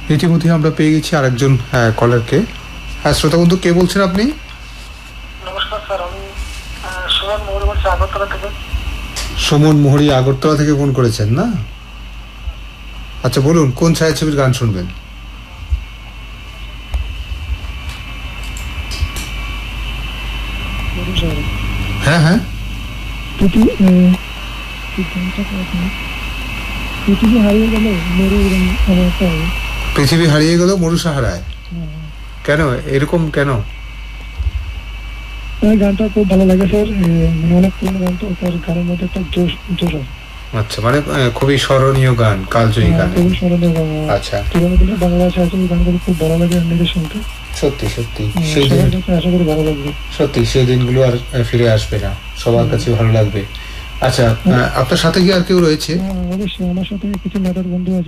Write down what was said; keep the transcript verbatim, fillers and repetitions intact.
ইতিমধ্যে আমরা পেয়ে গেছি আরেকজন কলারকে। হ্যাঁ, শ্রোতা বন্ধু, কে বলছেন আপনি? নমস্কার স্যার, আমি সুমন মোহরি বলছি আগরতলা থেকে। সুমন মোহরি আগরতলা থেকে ফোন করেছেন না? আচ্ছা, বলুন কোন ছায়াছবির গান শুনবেন? হ্যাঁ হ্যাঁ পৃথিবী হারিয়ে গেল পৃথিবী হারিয়ে গেল মরুষা হারায়। কেন এরকম কেন? গানটা খুব ভালো লাগে স্যার, অনেক পুরনো গান তো, তার গানের মধ্যে একটা জোশ জোশ আছে। আচ্ছা, মানে খুবই স্মরণীয় গান, কালজয়ী গান। খুবই স্মরণীয় গান। আচ্ছা, পুরোনো দিনের বাংলা ছায়াছবি গানগুলো খুব ভালো লাগে নিজের শুনতে। সত্যি সত্যি সেই দিন আশা করি ভালো লাগবে। সত্যি সেই দিনগুলো আর ফিরে আসবে না, সবার কাছে ভালো লাগবে। আচ্ছা, আপনার সাথে কি আর কেউ রয়েছে? অবশ্যই, আমার সাথে কিছু নাটার বন্ধু আছে।